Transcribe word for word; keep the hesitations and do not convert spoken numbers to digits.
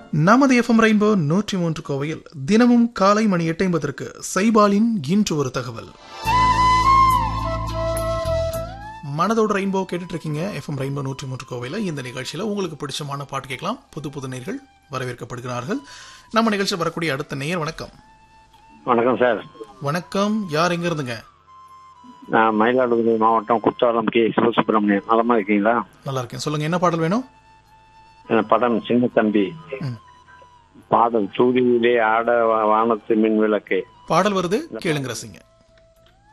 நமது FM rainbow நூற்றி மூன்று கோவையில் தினமும் காலை மணி எட்டு ஐம்பதற்கு சைபாலின் இன்று ஒரு தகவல். மனதோட ரெயின்போ கேட்டுட்டு இருக்கீங்க. எஃப்எம் ரெயின்போ நூற்றி மூன்று கோவையில் இந்த நிகழ்ச்சியில் உங்களுக்கு பிடிச்சமான பாட்டு கேட்கலாம். புது புது நேயர்கள் வரவேற்கப்படுகிறார்கள். நம்ம நிகழ்ச்சியில் வரக்கூடிய அடுத்த நேயர். வணக்கம். வணக்கம் சார். வணக்கம். யார் எங்க இருந்துங்க? நான் மயிலாடுதுறை மாவட்டம் குற்றாலம் கே சிவசுப்பிரமணியன். நலமா இருக்கீங்களா? நல்லா இருக்கேன். சொல்லுங்க, என்ன பாடல் வேணும்? படம் சின்ன தம்பி. பாடல் சூரியயிலே ஆட வானத்து மின் விளக்கே. பாடல் வருது, கேளுங்க, ரசிங்க.